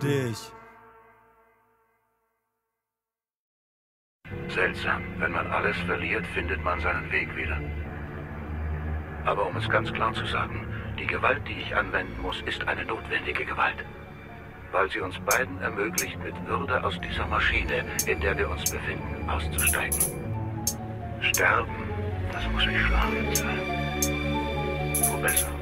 dich. Seltsam. Wenn man alles verliert, findet man seinen Weg wieder. Aber um es ganz klar zu sagen, die Gewalt, die ich anwenden muss, ist eine notwendige Gewalt. Weil sie uns beiden ermöglicht, mit Würde aus dieser Maschine, in der wir uns befinden, auszusteigen. Sterben, das muss wie Schlafen sein. Wo besser.